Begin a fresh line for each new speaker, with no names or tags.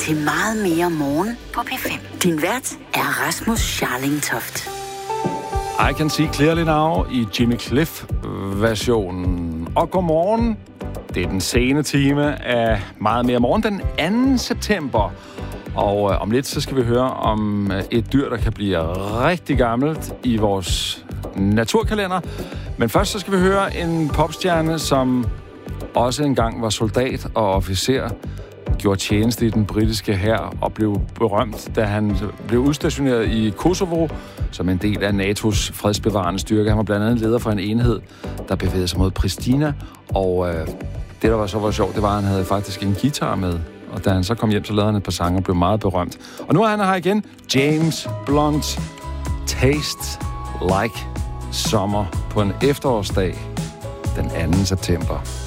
til Meget mere morgen på P5. Din vært er Rasmus Scharling Toft.
I Can See Clearly Now i Jimmy Cliff-versionen. Og godmorgen. Det er den sene time af Meget mere morgen den 2. september. Og om lidt så skal vi høre om et dyr, der kan blive rigtig gammelt i vores naturkalender. Men først så skal vi høre en popstjerne, som også engang var soldat og officer, gjorde tjeneste i den britiske hær og blev berømt, da han blev udstationeret i Kosovo som en del af NATO's fredsbevarende styrke. Han var blandt andet leder for en enhed, der bevægede sig mod Pristina, og det, der var så sjovt, det var, at han havde faktisk en guitar med, og da han så kom hjem, så lavede han et par sange og blev meget berømt. Og nu er han her igen, James Blunt, Taste Like Summer på en efterårsdag den 2. september.